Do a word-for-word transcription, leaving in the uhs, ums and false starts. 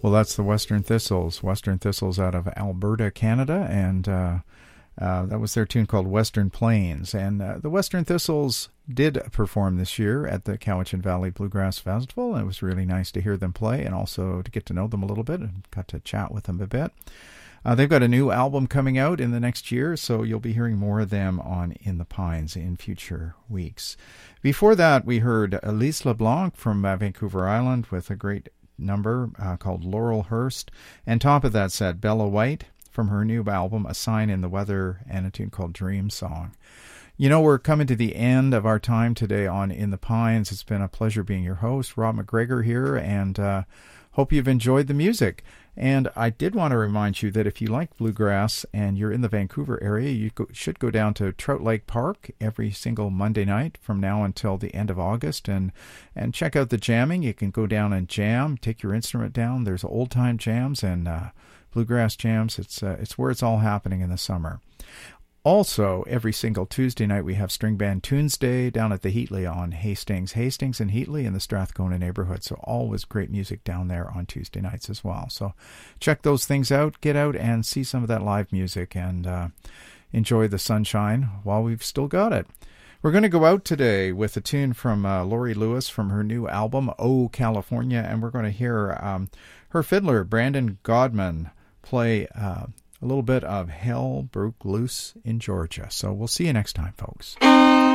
Well, that's the Western Thistles. Western Thistles out of Alberta, Canada, and uh, uh, that was their tune called Western Plains. And uh, the Western Thistles did perform this year at the Cowichan Valley Bluegrass Festival. It was really nice to hear them play and also to get to know them a little bit and got to chat with them a bit. Uh, they've got a new album coming out in the next year, so you'll be hearing more of them on In the Pines in future weeks. Before that, we heard Elise LeBlanc from uh, Vancouver Island with a great number uh, called Laurelhurst. And top of that set, Bella White from her new album, A Sign in the Weather, and a tune called Dream Song. You know, we're coming to the end of our time today on In the Pines. It's been a pleasure being your host. Rob McGregor here, and uh, hope you've enjoyed the music. And I did want to remind you that if you like bluegrass and you're in the Vancouver area, you go, should go down to Trout Lake Park every single Monday night from now until the end of August and and check out the jamming. You can go down and jam, take your instrument down. There's old-time jams and uh, bluegrass jams. It's uh, it's where it's all happening in the summer. Also, every single Tuesday night, we have String Band Tunes Day down at the Heatley on Hastings. Hastings and Heatley in the Strathcona neighborhood. So always great music down there on Tuesday nights as well. So check those things out. Get out and see some of that live music and uh, enjoy the sunshine while we've still got it. We're going to go out today with a tune from uh, Laurie Lewis from her new album, Oh, California. And we're going to hear um, her fiddler, Brandon Godman, play Uh, a little bit of Hell Broke Loose in Georgia. So we'll see you next time, folks.